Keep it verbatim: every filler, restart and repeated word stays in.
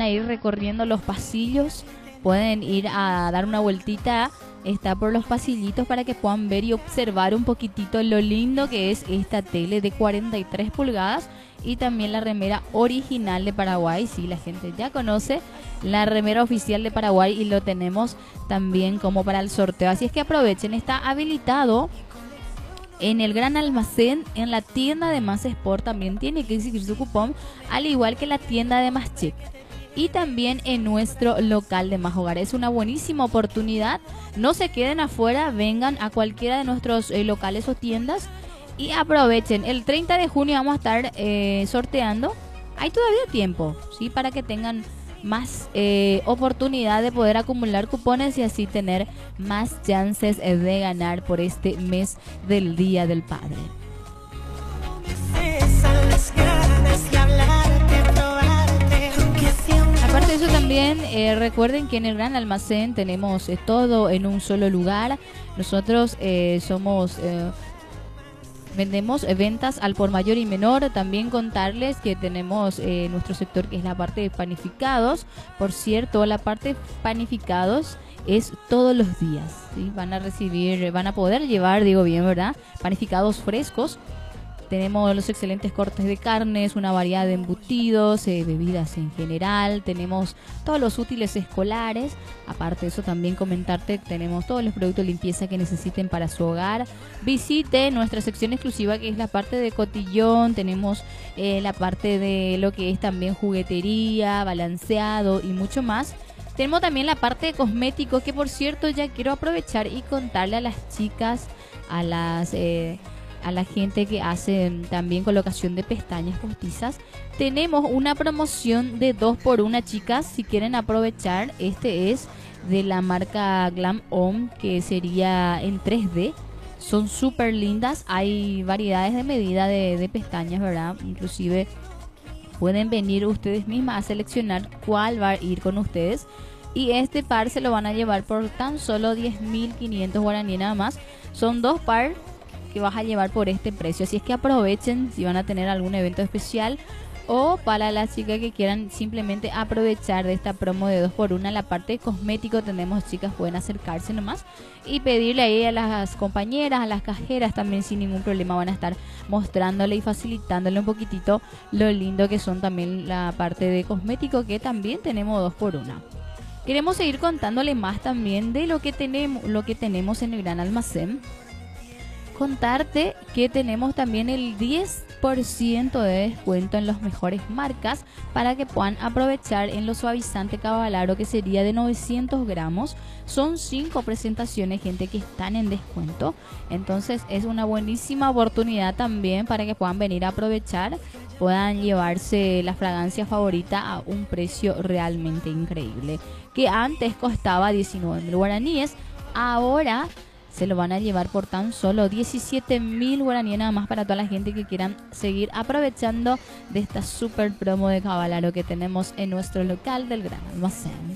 a ir recorriendo los pasillos, pueden ir a dar una vueltita, está por los pasillitos para que puedan ver y observar un poquitito lo lindo que es esta tele de cuarenta y tres pulgadas y también la remera original de Paraguay. Sí, la gente ya conoce la remera oficial de Paraguay y lo tenemos también como para el sorteo. Así es que aprovechen, está habilitado en el Gran Almacén, en la tienda de Más Sport también tiene que exigir su cupón, al igual que la tienda de Más Check. Y también en nuestro local de Más Hogar. Es una buenísima oportunidad. No se queden afuera, vengan a cualquiera de nuestros eh, locales o tiendas y aprovechen. El treinta de junio vamos a estar eh, sorteando. Hay todavía tiempo, ¿sí? Para que tengan más eh, oportunidad de poder acumular cupones y así tener más chances de ganar por este mes del Día del Padre. Aparte de eso también eh, recuerden que en el Gran Almacén tenemos eh, todo en un solo lugar. Nosotros eh, somos eh, vendemos eh, ventas al por mayor y menor. También contarles que tenemos eh, nuestro sector que es la parte de panificados. Por cierto, la parte de panificados es todos los días, ¿sí? Van a recibir, van a poder llevar, digo bien, ¿verdad? Panificados frescos. Tenemos los excelentes cortes de carnes, una variedad de embutidos, eh, bebidas en general. Tenemos todos los útiles escolares. Aparte de eso, también comentarte que tenemos todos los productos de limpieza que necesiten para su hogar. Visite nuestra sección exclusiva que es la parte de cotillón. Tenemos eh, la parte de lo que es también juguetería, balanceado y mucho más. Tenemos también la parte de cosméticos que, por cierto, ya quiero aprovechar y contarle a las chicas, a las... Eh, a la gente que hace también colocación de pestañas postizas. Tenemos una promoción de dos por una, chicas, si quieren aprovechar. Este es de la marca Glam Homme, que sería en tres D. Son súper lindas. Hay variedades de medida de, de pestañas, ¿verdad? Inclusive pueden venir ustedes mismas a seleccionar cuál va a ir con ustedes. Y este par se lo van a llevar por tan solo diez mil quinientos guaraníes nada más. Son dos par que vas a llevar por este precio, así es que aprovechen si van a tener algún evento especial o para las chicas que quieran simplemente aprovechar de esta promo de dos por una. La parte de cosmético tenemos, chicas, pueden acercarse nomás y pedirle ahí a las compañeras, a las cajeras también sin ningún problema, van a estar mostrándole y facilitándole un poquitito lo lindo que son también la parte de cosmético, que también tenemos dos por una. Queremos seguir contándole más también de lo que tenemos, lo que tenemos en el Gran Almacén. Contarte que tenemos también el diez por ciento de descuento en las mejores marcas para que puedan aprovechar en lo suavizante Cavalaro, que sería de novecientos gramos. Son cinco presentaciones, gente, que están en descuento. Entonces es una buenísima oportunidad también para que puedan venir a aprovechar, puedan llevarse la fragancia favorita a un precio realmente increíble. Que antes costaba diecinueve mil guaraníes, ahora se lo van a llevar por tan solo diecisiete mil guaraníes nada más, para toda la gente que quieran seguir aprovechando de esta super promo de Cavalaro que tenemos en nuestro local del Gran Almacén.